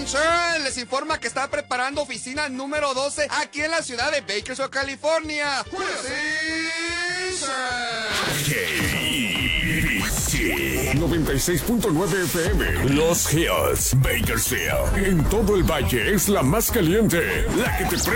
les informa que está preparando oficina número 12 aquí en la ciudad de Bakersfield, California. 96.9 FM. Los Hills, Bakersfield. En todo el valle es la más caliente. La que te